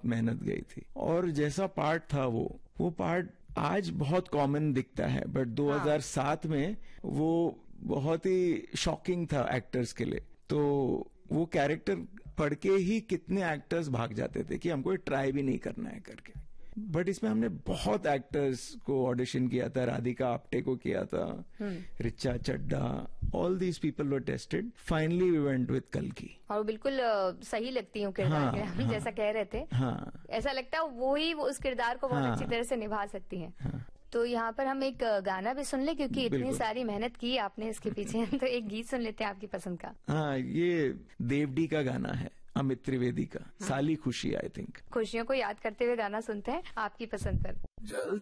मेहनत गई थी। और जैसा पार्ट था वो पार्ट आज बहुत कॉमन दिखता है, बट 2007 में वो बहुत ही शॉकिंग था एक्टर्स के लिए। तो वो कैरेक्टर पढ़ के ही कितने एक्टर्स भाग जाते थे कि हमको ट्राई भी नहीं करना है करके। बट इसमें हमने बहुत एक्टर्स को ऑडिशन किया था, राधिका आप्टे को किया था, रिचा चड्डा, all these people were tested. Finally we went with कल्कि। और बिल्कुल सही लगती हूँ किरदार के, हम जैसा कह रहे थे। ऐसा लगता है वो ही उस किरदार को बहुत अच्छी तरह से निभा सकती हैं। तो यहाँ पर हम एक गाना भी सुन ले, क्योंकि इतनी सारी मेहनत की आपने इसके पीछे। तो एक गीत सुन लेते हैं आपकी पसंद का। हाँ, ये देवडी का गाना है, अमित त्रिवेदी का, साली खुशी। आई थिंक खुशियों को याद करते हुए गाना सुनते हैं आपकी पसंद पर।